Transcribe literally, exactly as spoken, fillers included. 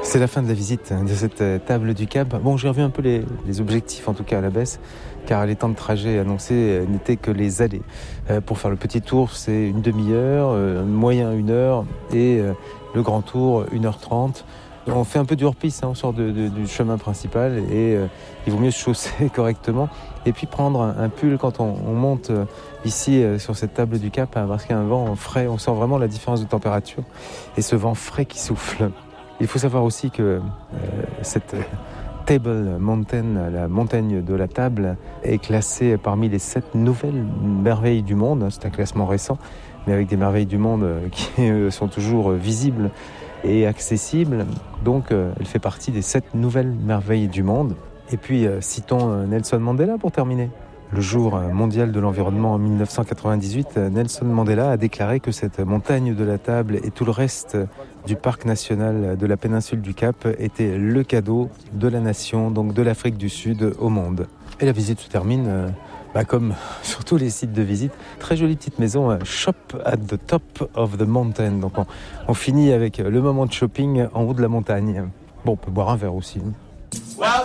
C'est la fin de la visite de cette table du Cap. Bon, j'ai revu un peu les, les objectifs, en tout cas à la baisse, car les temps de trajet annoncés n'étaient que les allées. Euh, pour faire le petit tour, c'est une demi-heure, euh, moyen une heure, et euh, le grand tour, une heure trente. On fait un peu du hors-piste, hein, on sort de, de, du chemin principal, et euh, il vaut mieux se chausser correctement, et puis prendre un, un pull quand on, on monte euh, ici euh, sur cette table du Cap, hein, parce qu'il y a un vent frais, on sent vraiment la différence de température, et ce vent frais qui souffle. Il faut savoir aussi que euh, cette Table Mountain, la montagne de la table, est classée parmi les sept nouvelles merveilles du monde. C'est un classement récent, mais avec des merveilles du monde qui sont toujours visibles et accessibles. Donc, euh, elle fait partie des sept nouvelles merveilles du monde. Et puis, euh, citons Nelson Mandela pour terminer. Le jour mondial de l'environnement en dix-neuf cent quatre-vingt-dix-huit, Nelson Mandela a déclaré que cette montagne de la table et tout le reste du parc national de la péninsule du Cap était le cadeau de la nation, donc de l'Afrique du Sud au monde. Et la visite se termine, euh, bah comme sur tous les sites de visite, très jolie petite maison, Shop at the Top of the Mountain. Donc on, on finit avec le moment de shopping en haut de la montagne. Bon, on peut boire un verre aussi.